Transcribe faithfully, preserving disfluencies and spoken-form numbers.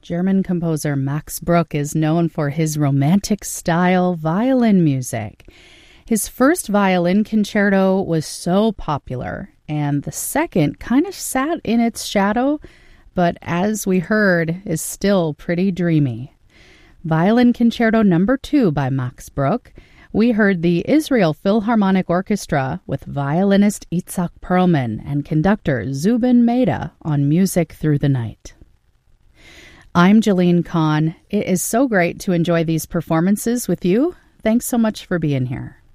German composer Max Bruch is known for his romantic-style violin music. His first violin concerto was so popular, and the second kind of sat in its shadow, but as we heard, is still pretty dreamy. Violin Concerto Number two by Max Bruch. We heard the Israel Philharmonic Orchestra with violinist Itzhak Perlman and conductor Zubin Mehta on Music Through the Night. I'm Jeline Kahn. It is so great to enjoy these performances with you. Thanks so much for being here.